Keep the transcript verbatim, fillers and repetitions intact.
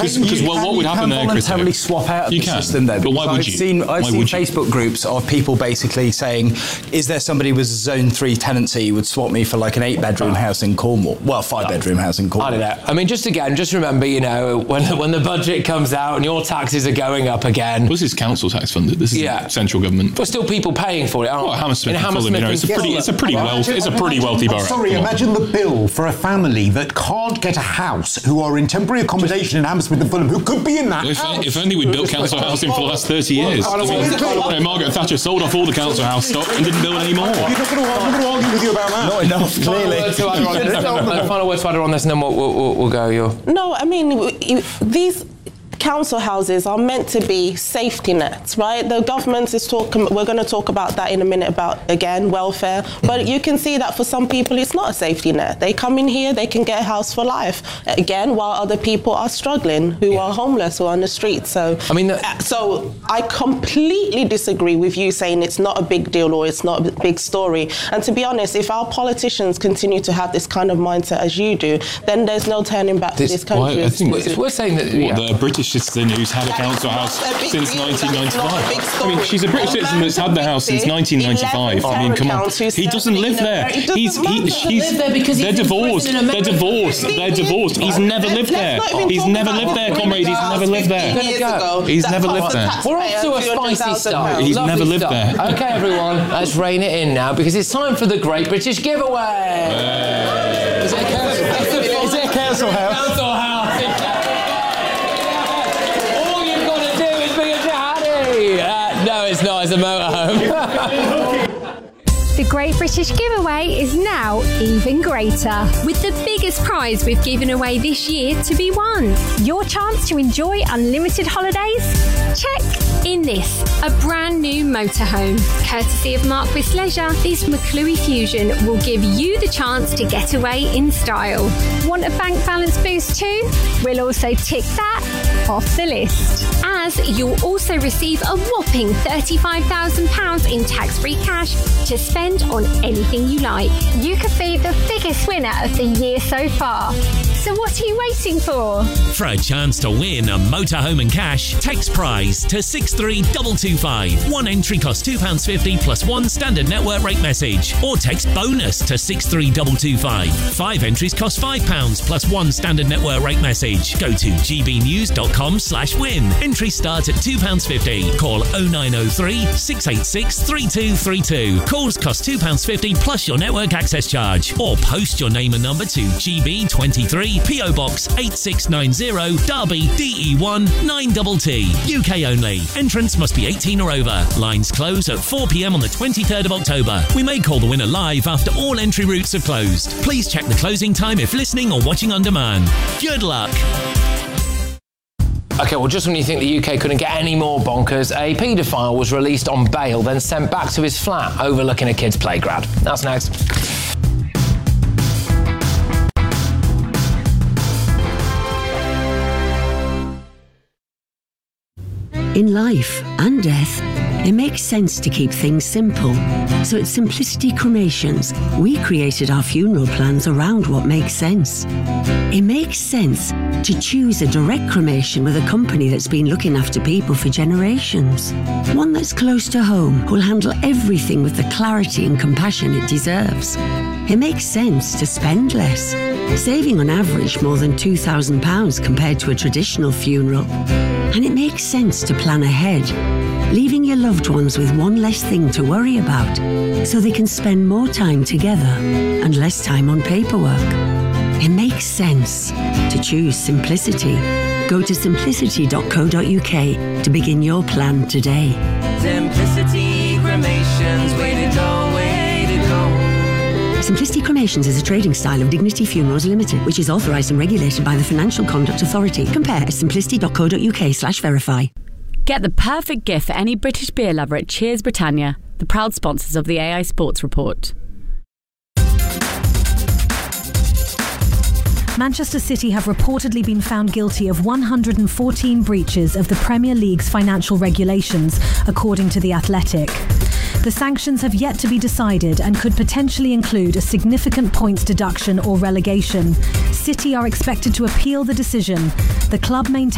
Because well, what would happen there, Chris? Voluntarily swap out of you the can. system though. But why would I've you? Seen, I've why seen would you? Facebook groups of people basically saying, "Is there somebody with zone three tenancy who would swap me for like an eight-bedroom house in Cornwall? Well, five-bedroom house in Cornwall." I don't know. I mean, just again, just remember, you know, when when the budget comes out and your taxes are going up again. Well, this is council tax funded. This is Yeah. central government. But still, people paying for it, aren't Well, Hammersmith in and Fulham, you know, it's a and pretty, it's a pretty Fulham. wealthy, it's a pretty wealthy borough. Sorry, Come on. imagine the bill for a family that can't get a house, who are in temporary accommodation in Hammersmith and Fulham, who could be in that If, house. if only we'd built council housing for the last thirty years. I mean, you know, Margaret Thatcher sold off all the council house stock and didn't build any more. You're not going to argue with you about that. Not enough, clearly. Final word to Ada on this. Final word to Ada on this, and then we'll, we'll, we'll go. Your No, I mean, you, these council houses are meant to be safety nets, right? The government is talking, we're going to talk about that in a minute, about, again, welfare. But you can see that for some people, it's not a safety net. They come in here, they can get a house for life, again, while other people are struggling, who yeah. are homeless or on the street. So, I mean, the- so I completely disagree with you saying it's not a big deal or it's not a big story. And to be honest, if our politicians continue to have this kind of mindset as you do, then there's no turning back This- to this country. Well, I think it's worth saying that. What, Yeah. the British citizen who's had a council house That's a big since deal. nineteen That's not a big ninety-five. I story. mean, she's a British citizen that's had the house since nineteen ninety-five. I mean, come on. He doesn't live there. He's he, she's live there because they're he's in divorced. prison in They're America. divorced. They're divorced. He's never lived there. He's never lived there, comrade. He's never lived there. He's never lived there. We're off to a spicy start. He's Lovely never lived stuff. there. Okay, everyone, let's rein it in now because it's time for the Great British Giveaway. Is it a council, Is it a council house? Council house. All you've got to do is be a jihadi. Uh, no, it's not. It's a motorhome. The Great British Giveaway is now even greater, with the biggest prize we've given away this year to be won. Your chance to enjoy unlimited holidays? Check. In this, a brand new motorhome. Courtesy of Marquis Leisure, this McClue Fusion will give you the chance to get away in style. Want a bank balance boost too? We'll also tick that off the list. As you'll also receive a whopping thirty-five thousand pounds in tax-free cash to spend on anything you like. You could be the biggest winner of the year so far. So what are you waiting for? For a chance to win a motorhome and cash, text prize to six three two two five. One entry costs two pounds fifty plus one standard network rate message. Or text bonus to six three two two five. Five entries cost five pounds plus one standard network rate message. Go to gbnews.com slash win. Entries start at two pounds fifty. Call oh nine oh three, six eight six, three two three two. Calls cost two pounds fifty plus your network access charge. Or post your name and number to G B twenty-three, P O Box eight six nine zero, Derby, D E one nine T T. U K only. Entrance must be eighteen or over. Lines close at four p.m. on the twenty-third of October. We may call the winner live after all entry routes have closed. Please check the closing time if listening or watching on demand. Good luck. Okay, well, just when you think the U K couldn't get any more bonkers, a paedophile was released on bail, then sent back to his flat overlooking a kid's playground. That's next. In life and death, it makes sense to keep things simple. So at Simplicity Cremations, we created our funeral plans around what makes sense. It makes sense to choose a direct cremation with a company that's been looking after people for generations. One that's close to home, who'll handle everything with the clarity and compassion it deserves. It makes sense to spend less, saving on average more than two thousand pounds compared to a traditional funeral. And it makes sense to plan ahead, leaving your loved ones with one less thing to worry about, so they can spend more time together and less time on paperwork. It makes sense to choose simplicity. Go to simplicity dot co dot uk to begin your plan today. Simplicity Cremations, way to go, way to go. Simplicity Cremations is a trading style of Dignity Funerals Limited, which is authorised and regulated by the Financial Conduct Authority. Compare at simplicity dot co dot uk slash verify. Get the perfect gift for any British beer lover at Cheers Britannia, the proud sponsors of the A I Sports Report. Manchester City have reportedly been found guilty of one hundred fourteen breaches of the Premier League's financial regulations, according to The Athletic. The sanctions have yet to be decided and could potentially include a significant points deduction or relegation. City are expected to appeal the decision. The club maintains